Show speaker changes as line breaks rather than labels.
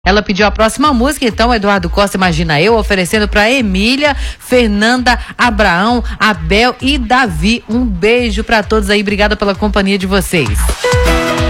Ela pediu a próxima música, então, Eduardo Costa, Imagina Eu, oferecendo para Emília, Fernanda, Abraão, Abel e Davi. Um beijo para todos aí, obrigada pela companhia de vocês.